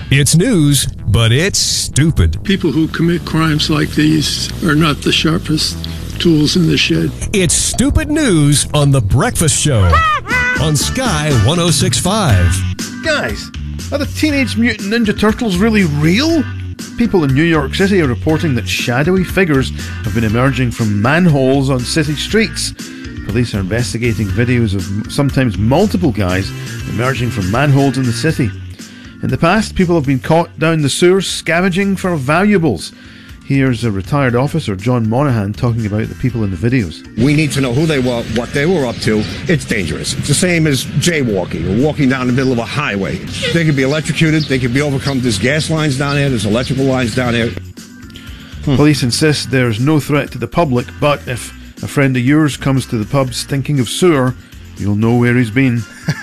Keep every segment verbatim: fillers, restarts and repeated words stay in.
It's news, but it's stupid. People who commit crimes like these are not the sharpest tools in the shed. It's stupid news on The Breakfast Show on Sky one oh six point five. Guys, are the Teenage Mutant Ninja Turtles really real? People in New York City are reporting that shadowy figures have been emerging from manholes on city streets. Police are investigating videos of sometimes multiple guys emerging from manholes in the city. In the past, people have been caught down the sewers scavenging for valuables. Here's a retired officer, John Monahan, talking about the people in the videos. We need to know who they were, what they were up to. It's dangerous. It's the same as jaywalking or walking down the middle of a highway. They could be electrocuted. They could be overcome. There's gas lines down there. There's electrical lines down there. Hmm. Police insist there's no threat to the public, but if a friend of yours comes to the pub stinking of sewer, you'll know where he's been.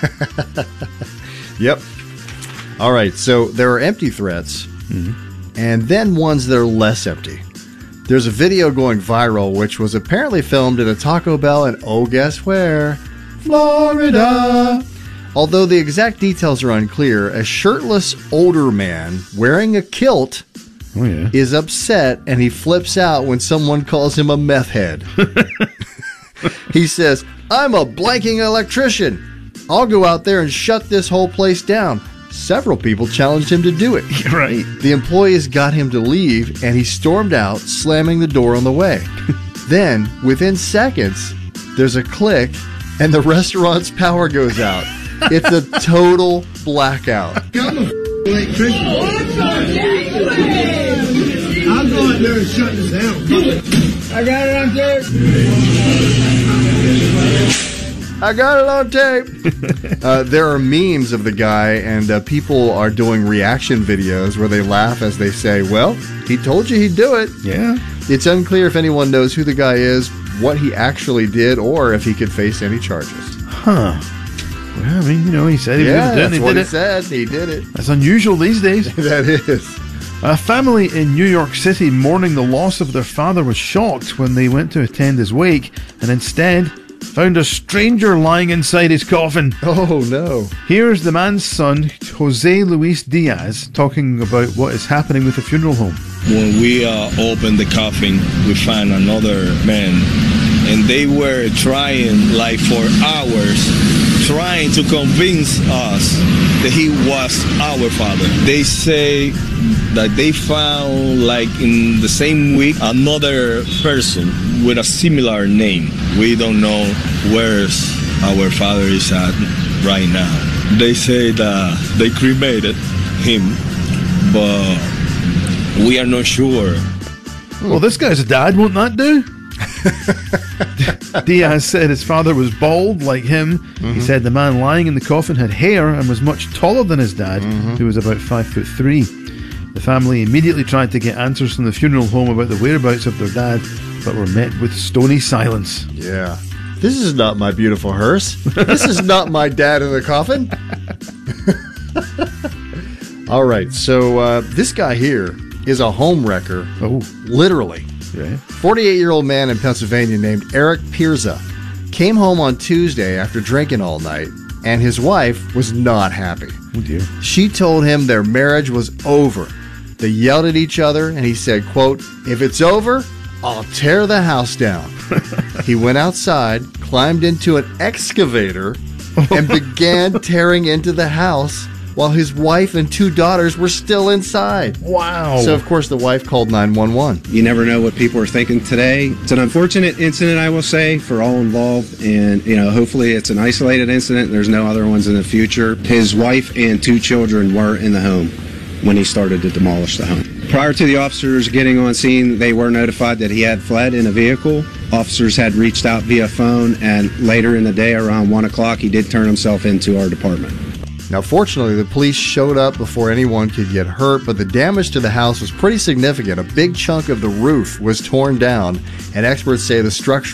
Yep. All right, so there are empty threats. Mm-hmm. And then ones that are less empty. There's a video going viral which was apparently filmed at a Taco Bell in, oh, guess where? Florida. Although the exact details are unclear, a shirtless older man wearing a kilt oh, yeah. is upset and he flips out when someone calls him a meth head. He says, "I'm a blanking electrician. I'll go out there and shut this whole place down." Several people challenged him to do it. Right. The employees got him to leave, and he stormed out, slamming the door on the way. Then, within seconds, there's a click, and the restaurant's power goes out. It's a total blackout. I'm a electrician. I'll go out there and shut this down. I got it on tape. I got it on tape. uh, there are memes of the guy, and uh, people are doing reaction videos where they laugh as they say, "Well, he told you he'd do it." Yeah. It's unclear if anyone knows who the guy is, what he actually did, or if he could face any charges. Huh. Well, I mean, you know, he said he yeah, was going to do it, and that's he what did he it. said. He did it. That's unusual these days. That is. A family in New York City mourning the loss of their father was shocked when they went to attend his wake, and instead found a stranger lying inside his coffin. Oh, no. Here's the man's son, Jose Luis Diaz, talking about what is happening with the funeral home. When we uh, opened the coffin, we found another man, and they were trying, like for hours, trying to convince us that he was our father. They say that they found, like in the same week, another person with a similar name. We don't know where our father is at right now. They say that they cremated him, but we are not sure. Well, this guy's dad, won't that do? Diaz said his father was bald like him. Mm-hmm. He said the man lying in the coffin had hair and was much taller than his dad, mm-hmm. who was about five foot three. The family immediately tried to get answers from the funeral home about the whereabouts of their dad, but were met with stony silence. Yeah. This is not my beautiful hearse. This is not my dad in the coffin. All right, so uh, this guy here is a home wrecker. Oh. Literally. Yeah. forty-eight-year-old man in Pennsylvania named Eric Pirza came home on Tuesday after drinking all night, and his wife was not happy. Oh, dear. She told him their marriage was over. They yelled at each other, and he said, quote, "If it's over, I'll tear the house down." He went outside, climbed into an excavator, and began tearing into the house while his wife and two daughters were still inside. Wow. So, of course, the wife called nine one one. You never know what people are thinking today. It's an unfortunate incident, I will say, for all involved. And, you know, hopefully it's an isolated incident. There's no other ones in the future. His wife and two children were in the home when he started to demolish the home. Prior to the officers getting on scene, they were notified that he had fled in a vehicle. Officers had reached out via phone, and later in the day, around one o'clock, he did turn himself into our department. Now, fortunately, the police showed up before anyone could get hurt, but the damage to the house was pretty significant. A big chunk of the roof was torn down, and experts say the structure